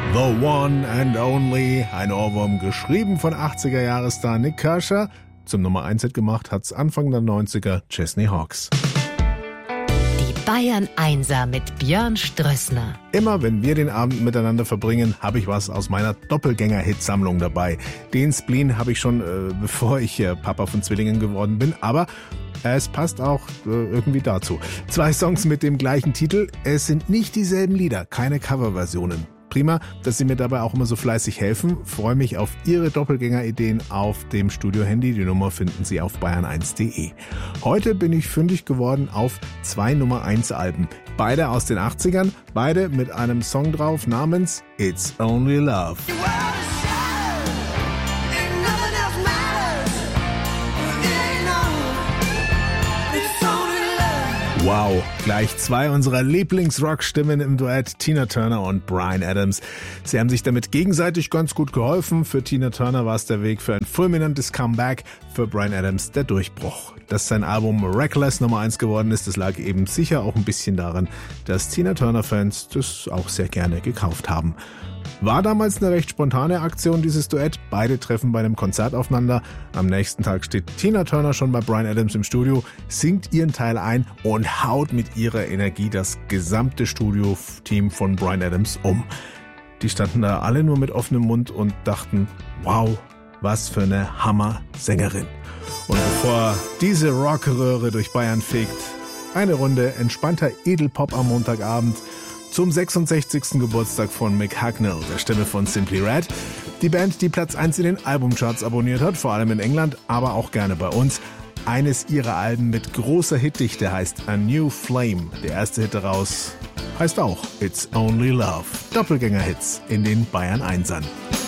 The One and Only, ein Ohrwurm, geschrieben von 80er-Jahres-Star Nik Kershaw. Zum Nummer 1-Hit gemacht hat's Anfang der 90er Chesney Hawkes. Die Bayern Einser mit Björn Strössner. Immer wenn wir den Abend miteinander verbringen, habe ich was aus meiner Doppelgänger-Hitsammlung dabei. Den Spleen habe ich schon, bevor ich Papa von Zwillingen geworden bin, aber es passt auch irgendwie dazu. 2 Songs mit dem gleichen Titel, es sind nicht dieselben Lieder, keine Coverversionen. Prima, dass Sie mir dabei auch immer so fleißig helfen. Freue mich auf Ihre Doppelgänger-Ideen auf dem Studio-Handy. Die Nummer finden Sie auf bayern1.de. Heute bin ich fündig geworden auf 2 Nummer-1-Alben. Beide aus den 80ern, beide mit einem Song drauf namens It's Only Love. Wow, gleich 2 unserer Lieblingsrock-Stimmen im Duett, Tina Turner und Bryan Adams. Sie haben sich damit gegenseitig ganz gut geholfen. Für Tina Turner war es der Weg für ein fulminantes Comeback, für Bryan Adams der Durchbruch. Dass sein Album Reckless Nummer 1 geworden ist, das lag eben sicher auch ein bisschen daran, dass Tina Turner-Fans das auch sehr gerne gekauft haben. War damals eine recht spontane Aktion, dieses Duett. Beide treffen bei einem Konzert aufeinander. Am nächsten Tag steht Tina Turner schon bei Bryan Adams im Studio, singt ihren Teil ein und haut mit ihrer Energie das gesamte Studio-Team von Bryan Adams um. Die standen da alle nur mit offenem Mund und dachten, wow, was für eine Hammer-Sängerin. Und bevor diese Rockröhre durch Bayern fegt, eine Runde entspannter Edelpop am Montagabend zum 66. Geburtstag von Mick Hucknall, der Stimme von Simply Red. Die Band, die Platz 1 in den Albumcharts abonniert hat, vor allem in England, aber auch gerne bei uns. Eines ihrer Alben mit großer Hitdichte heißt A New Flame. Der erste Hit daraus heißt auch It's Only Love. Doppelgänger-Hits in den Bayern Einsern.